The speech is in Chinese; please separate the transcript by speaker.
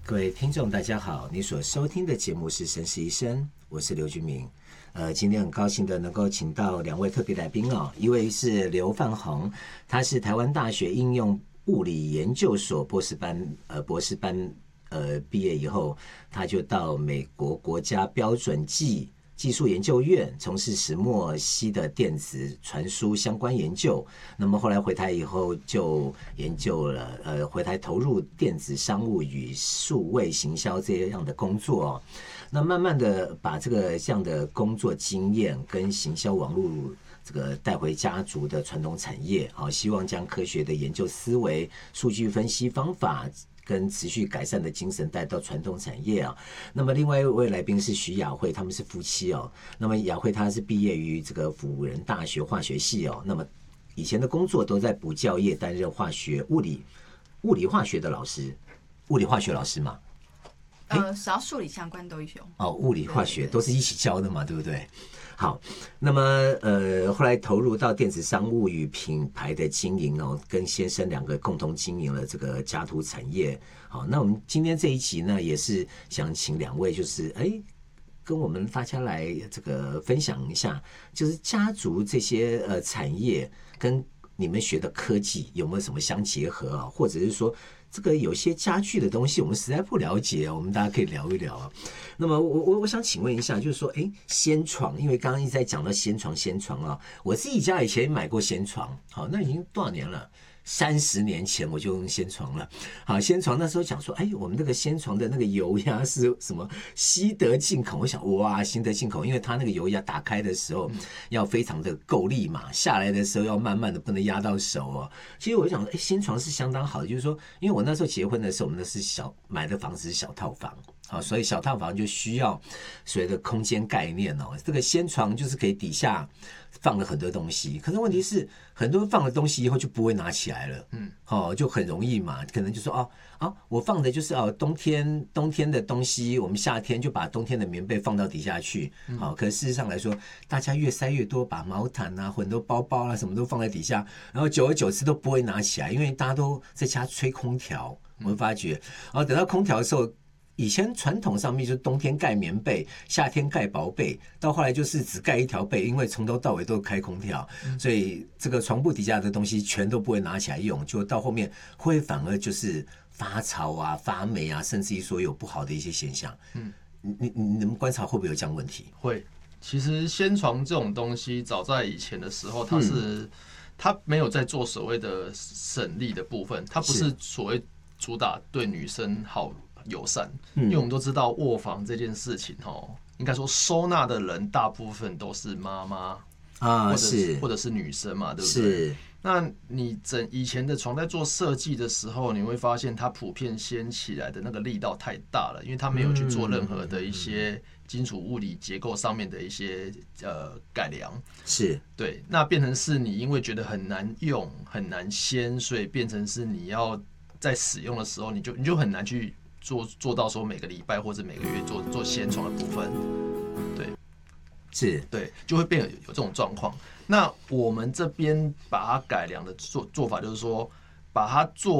Speaker 1: 各位听众大家好，你所收听的节目是神实医生，我是刘俊明。今天很高兴的能够请到2位特别来宾哦，一位是刘范宏，他是台湾大学应用物理研究所博士班毕业以后，他就到美国国家标准技术研究院从事石墨烯的电子传输相关研究，那么后来回台以后就研究了回台投入电子商务与数位行销这样的工作哦。那慢慢的把这样的工作经验跟行销网络这个带回家族的传统产业，希望将科学的研究思维、数据分析方法跟持续改善的精神带到传统产业啊。那么另外一位来宾是徐雅慧，他们是夫妻哦。那么雅慧她是毕业于这个辅仁大学化学系哦。那么以前的工作都在补教业担任物理化学的老师，物理化学老师嘛。
Speaker 2: 只要数理相关都有
Speaker 1: 哦，物理化学都是一起教的嘛，对不对？好，那么后来投入到电子商务与品牌的经营哦，跟先生2个共同经营了这个家族产业。好，那我们今天这一集呢，也是想请2位，就是跟我们大家来这个分享一下，就是家族这些产业跟你们学的科技有没有什么相结合啊？或者是说，这个有些家具的东西我们实在不了解啊，我们大家可以聊一聊啊。那么我想请问一下，就是说，掀床，因为刚刚一直在讲到掀床啊，我自己家以前也买过掀床，好，那已经多少年了？30年前我就用掀床了。好，掀床那时候讲说，我们那个掀床的那个油压是什么西德进口？我想，哇，西德进口，因为它那个油压打开的时候要非常的够力嘛，下来的时候要慢慢的，不能压到手哦。其实我就想，掀床是相当好的，就是说，因为我那时候结婚的时候，我们那是买的房子是小套房。好，所以小套房就需要所谓的空间概念哦。这个掀床就是可以底下放了很多东西，可是问题是很多放了东西以后就不会拿起来了，就很容易嘛，可能就说我放的就是冬天的东西，我们夏天就把冬天的棉被放到底下去，可是事实上来说，大家越塞越多，把毛毯啊、很多包包啊什么都放在底下，然后久而久之都不会拿起来，因为大家都在家吹空调，我会发觉，然后等到空调的时候。以前传统上面就是冬天盖棉被，夏天盖薄被，到后来就是只盖一条被，因为从头到尾都开空调，所以这个床铺底下的东西全都不会拿起来用，就到后面会反而就是发潮啊、发霉啊，甚至于说有不好的一些现象。你们观察会不会有这样问题？
Speaker 3: 会，其实掀床这种东西，早在以前的时候，它没有在做所谓的省力的部分，它不是所谓主打对女生好。友善，因为我们都知道卧房这件事情应该说收纳的人大部分都是妈妈啊，或者是女生嘛，对不对？是。那你以前的床在做设计的时候，你会发现它普遍掀起来的那个力道太大了，因为它没有去做任何的一些金属物理结构上面的一些改良。
Speaker 1: 是。对。
Speaker 3: 那变成是你因为觉得很难用、很难掀，所以变成是你要在使用的时候，你就很难去。做到说每个礼拜或者每个月做掀床的部分，对，
Speaker 1: 是，
Speaker 3: 对，就会变有这种状况。那我们这边把它改良的做法，就是说把它做